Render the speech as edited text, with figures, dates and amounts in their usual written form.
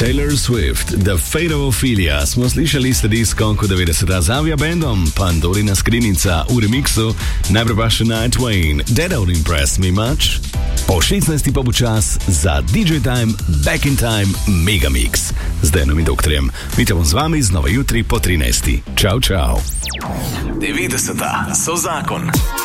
Taylor Swift, The Fate of Ophelia smo slišali sledi skonku 90. z Avia Bandom, Pandorina skrinjica v remiksu, najprej pa še Night Twain, That Don't Impress Me Much. Po 16. pa bo čas za DJ Time, Back in Time, Megamix. Z Denom in doktorjem. Mi te bom z vami znova jutri po 13. Čau, čau. 90. so zakon.